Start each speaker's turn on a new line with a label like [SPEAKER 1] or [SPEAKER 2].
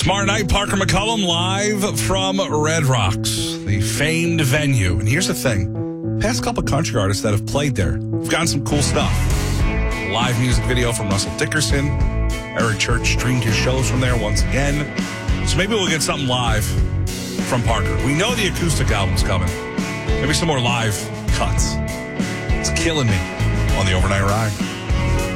[SPEAKER 1] Tomorrow night, Parker McCollum live from Red Rocks, the famed venue. And here's the thing. Past couple country artists that have played there have gotten some cool stuff. Live music video from Russell Dickerson. Eric Church streamed his shows from there once again. So maybe we'll get something live from Parker. We know the acoustic album's coming. Maybe some more live cuts. It's killing me on the Overnight Ride.